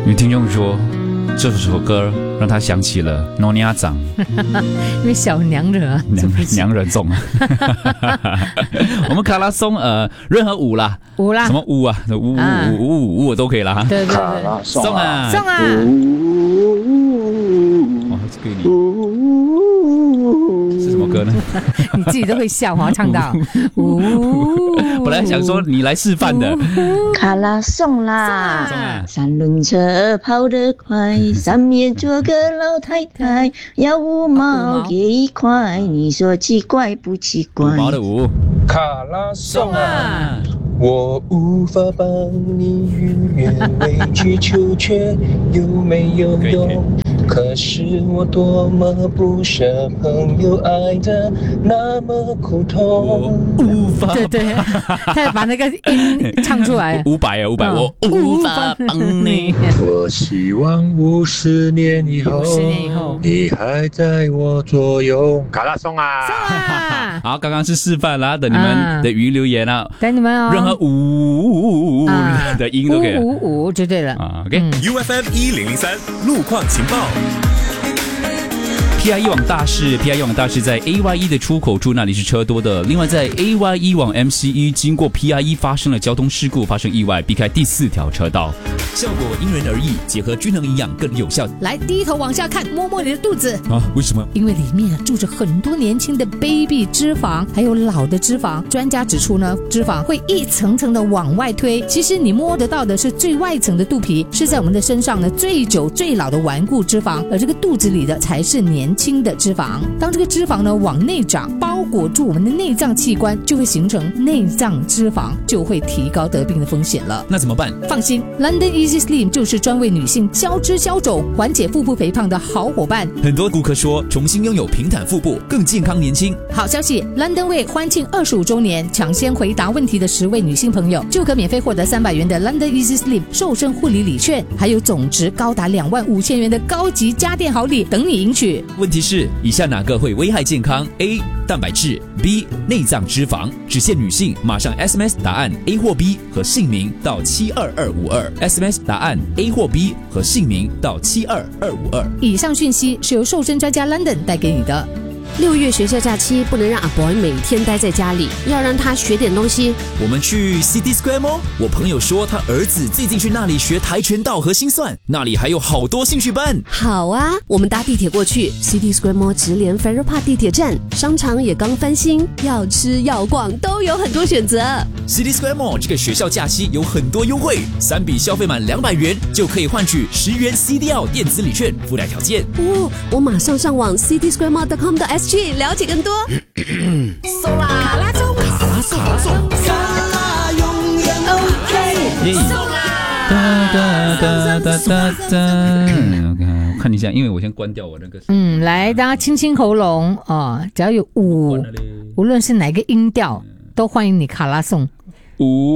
有听众说，这首歌让他想起了诺尼亚长， 因为小娘惹啊， 娘惹重啊。我们卡拉松任何舞啦，什么舞啊，舞我都可以啦。 对， 卡拉送啊， 送啊。 哦，这个是什么歌呢？ 你自己都会笑，我要唱到。 本来想说你来示范的。 卡拉送啦，三轮车跑得快，上面坐个老太太，要5毛给1块，你说奇怪不奇怪？5 毛的5。 卡拉送啊，我无法帮你预约，委曲求全有没有用？可是我多么不舍朋友爱的那么苦痛。 对，他要把那个音唱出来。 500，我无法帮你。 我希望50年以后，你还在我左右。卡拉送啊！ 好，刚刚是示范啦，等你们的语留言啊， 等你们哦， 任何的音都可以， 就对了啊。OK， UFM 1003路况情报。 PIE 往大市在 AYE 的出口处那里是车多的。另外在 AYE 往 MCE 经过 PIE 发生了交通事故，发生意外，避开第4条车道。 效果因人而异，结合均衡营养更有效。 来，低头往下看，摸摸你的肚子啊？为什么？ 因为里面住着很多年轻的 baby 脂肪，还有老的脂肪。专家指出呢，脂肪会一层层的往外推，其实你摸得到的是最外层的肚皮，是在我们的身上呢最久最老的顽固脂肪，而这个肚子里的才是年轻的脂肪。当这个脂肪呢往内长，包裹住我们的内脏器官，就会形成内脏脂肪，就会提高得病的风险了。 那怎么办？ 放心 ，London Easy Slim 就是专为女性消脂消肿、缓解腹部肥胖的好伙伴。 很多顾客说，重新拥有平坦腹部，更健康年轻。 好消息 ，London 为欢庆25周年，抢先回答问题的10位女性朋友，就可免费获得300元的 London Easy Slim 瘦身护理礼券，还有总值高达25000元的高级家电好礼等你赢取。 问题是，以下哪个会危害健康 ？A. 蛋白质 B. 内脏脂肪。只限女性，马上 SMS 答案 A 或 B 和姓名到72252 SMS 答案 A 或 B 和姓名到72252。 以上讯息是由瘦身专家 London 带给你的。 6月学校假期不能让阿 boy 每天待在家里，要让他学点东西。 我们去 City Square Mall。我朋友说他儿子最近去那里学跆拳道和心算，那里还有好多兴趣班。 好啊，我们搭地铁过去 City Square Mall 直连 Farrer Park 地铁站，商场也刚翻新，要吃要逛都有很多选择。 City Square Mall 这个学校假期有很多优惠，3笔消费满200元就可以换取10元 CDL 电子礼券，附带条件。 我马上上网 citysquaremall.com.sg 了解更多。 送啦，卡拉送， 卡拉送， 卡拉永远 OK。送啦， 我看一下，因为我先关掉我那个。 来，大家清清喉咙啊，只要有5，无论是哪个音调，都欢迎你卡拉送。 5